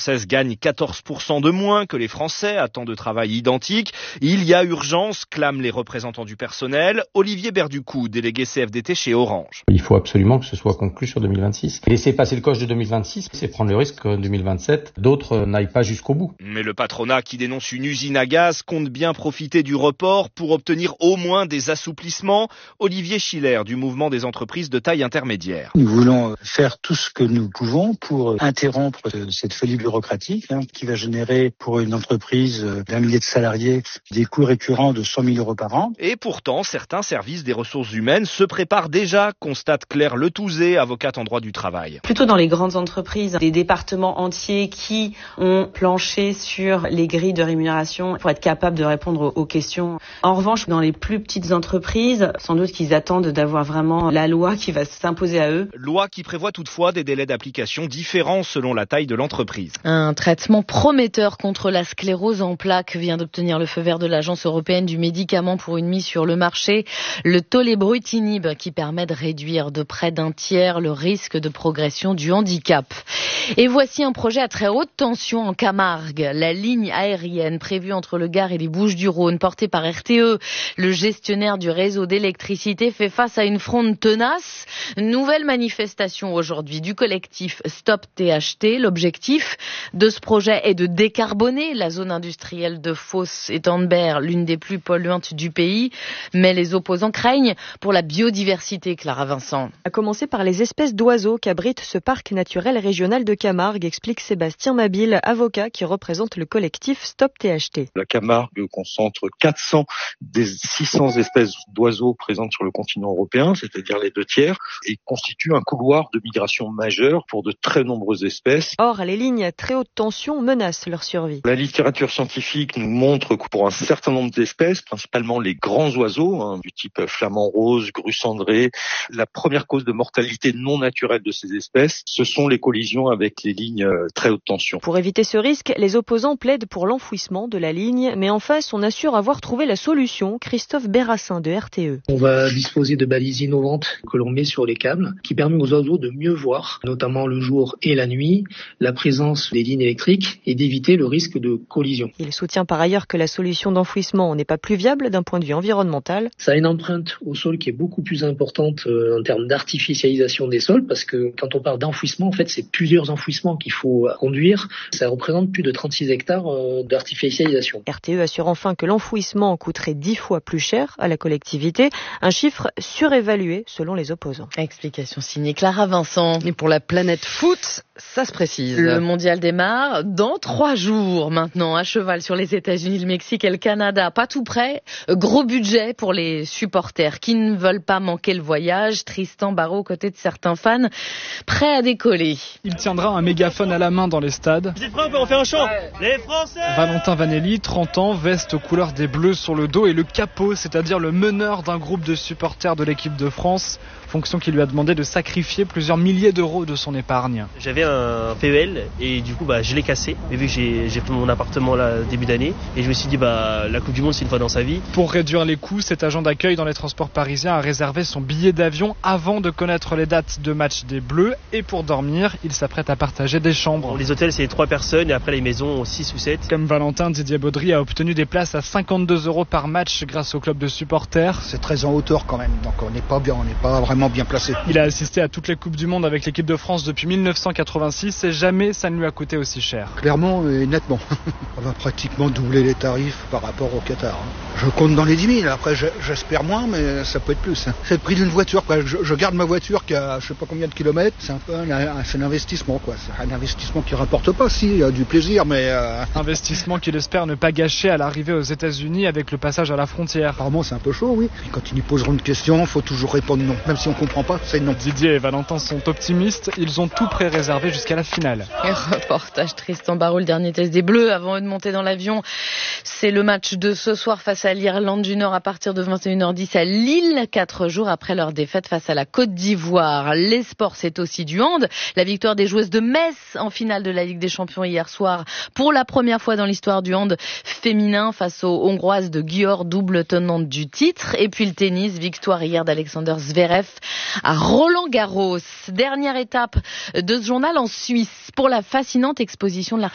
françaises gagnent 14% de moins que les Français à temps de travail identique. Il y a urgence, clament les représentants du personnel. Olivier Berducou, délégué CFDT chez Orange. Il faut absolument que ce soit conclu sur 2026. Laisser passer le coche de 2026, c'est prendre le risque qu'en 2027, d'autres n'aillent pas jusqu'au bout. Mais le patronat qui dénonce une usine à gaz compte bien profiter du report pour obtenir au moins des assouplissements. Olivier Schiller du mouvement des entreprises de taille intermédiaire. Nous voulons faire tout ce que nous pouvons pour interrompre cette folie bureaucratique qui va générer pour une entreprise d'1 millier de salariés des coûts récurrents de 100 000 € par an. Et pourtant, certains services des ressources humaines se préparent déjà, constate Claire Letouzé, avocate en droit du travail. Plutôt dans les grandes entreprises, des départements entiers qui ont planché sur les grilles de rémunération pour être capables de répondre aux questions. En revanche, dans les plus petites entreprises, sans doute qu'ils attendent d'avoir vraiment la loi qui va s'imposer à eux. Loi qui prévoit toutefois des délais d'application différents selon la taille de l'entreprise. Un traitement prometteur contre la sclérose en plaques vient d'obtenir le feu vert de l'Agence européenne du médicament pour une mise sur le marché, le tolebrutinib, qui permet de réduire de près d'un tiers le risque de progression du handicap. Et voici un projet à très haute tension en Camargue. La ligne aérienne prévue entre le Gard et les Bouches-du-Rhône, portée par RTE, le gestionnaire du réseau d'électricité, fait face à une fronde tenace. Nouvelle manifestation aujourd'hui du collectif Stop THT. L'objectif de ce projet est de décarboner la zone industrielle de Fos et Tandberg, l'une des plus polluantes du pays. Mais les opposants craignent pour la biodiversité, Clara Vincent. À commencer par les espèces d'oiseaux qu'abrite ce parc naturel régional de Camargue, explique Sébastien Mabille, avocat qui représente le collectif Stop THT. La Camargue concentre 400 des 600 espèces d'oiseaux présentes sur le continent européen, c'est-à-dire les 2/3, et constitue un couloir de migration majeur pour de très nombreuses espèces. Or, les lignes à très haute tension menacent leur survie. La littérature scientifique nous montre que pour un certain nombre d'espèces, principalement les grands oiseaux, du type flamand rose, grue cendrée, la première cause de mortalité non naturelle de ces espèces, ce sont les collisions avec les lignes très haute tension. Pour éviter ce risque, les opposants plaident pour l'enfouissement de la ligne, mais en face, on assure avoir trouvé la solution. Christophe Berassin de RTE. On va disposer de balises innovantes que l'on met sur les câbles, qui permettent aux oiseaux de mieux voir, notamment le jour et la nuit, la présence des lignes électriques et d'éviter le risque de collision. Il soutient par ailleurs que la solution d'enfouissement n'est pas plus viable d'un point de vue environnemental. Ça a une empreinte au sol qui est beaucoup plus importante en termes d'artificialisation des sols, parce que quand on parle d'enfouissement, en fait, c'est plusieurs enfouissements qu'il faut conduire. Ça représente plus de 36 hectares d'artificialisation. RTE assure enfin que l'enfouissement coûterait 10 fois plus cher à la collectivité, un chiffre surévalué selon les opposants. Explication signée Clara Vincent. Et pour la planète foot, ça se précise. Le mondial démarre dans 3 jours maintenant, à cheval sur les États-Unis, le Mexique et le Canada. Pas tout près, gros budget pour les supporters qui ne veulent pas manquer le voyage. Tristan Barraud, aux côtés de certains fans, prêts à décoller. Il tiendra un mégaphone à la main dans les stades. Vous êtes prêts, on fait un chant. Les Français. Valentin Vanelli, 30 ans, veste aux couleurs des Bleus sur le dos et le capot, c'est-à-dire le meneur d'un groupe de supporters de l'équipe de France, fonction qui lui a demandé de sacrifier plusieurs milliers d'euros de son épargne. J'avais un PEL et du coup je l'ai cassé, vu que j'ai pris mon appartement là début d'année et je me suis dit la Coupe du Monde c'est une fois dans sa vie. Pour réduire les coûts, cet agent d'accueil dans les transports parisiens a réservé son billet d'avion avant de connaître les dates de match des Bleus et pour dormir, il s'apprête à partager des chambres. Les hôtels c'est 3 personnes et après les maisons 6 ou 7. Comme Valentin, Didier Baudry a obtenu des places à 52 € par match grâce au club de supporters. C'est très en hauteur quand même, donc on n'est pas vraiment bien placé. Il a assisté à toutes les Coupes du Monde avec l'équipe de France depuis 1986 et jamais ça ne lui a coûté aussi cher. Clairement et nettement. On va pratiquement doubler les tarifs par rapport au Qatar. Je compte dans les 10 000, après j'espère moins, mais ça peut être plus. C'est le prix d'une voiture, quoi. Je garde ma voiture qui a je sais pas combien de kilomètres, c'est un peu un investissement, quoi. C'est un investissement qui rapporte pas, si, il y a du plaisir, mais... Investissement qu'il espère ne pas gâcher à l'arrivée aux États-Unis avec le passage à la frontière. Apparemment c'est un peu chaud, oui. Et quand ils nous poseront une question, il faut toujours répondre non, même si on comprend pas, c'est non. Didier et Valentin sont optimistes, ils ont tout pré-réservé jusqu'à la finale. Et reportage Tristan Barraud, le dernier test des Bleus avant de monter dans l'avion. C'est le match de ce soir face à l'Irlande du Nord à partir de 21h10 à Lille, 4 jours après leur défaite face à la Côte d'Ivoire. Les sports, c'est aussi du hand. La victoire des joueuses de Metz en finale de la Ligue des Champions hier soir pour la première fois dans l'histoire du hand féminin face aux Hongroises de Győr, double tenante du titre. Et puis le tennis, victoire hier d'Alexander Zverev à Roland-Garros. Dernière étape de ce journal en Suisse pour la fascinante exposition de l'artiste